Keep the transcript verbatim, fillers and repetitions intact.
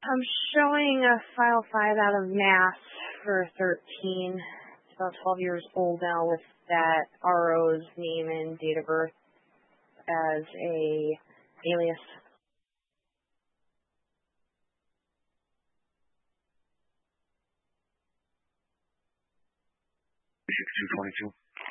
I'm showing a file five out of mass for thirteen. It's about twelve years old now with that R O's name and date of birth as a alias. six two twenty-two.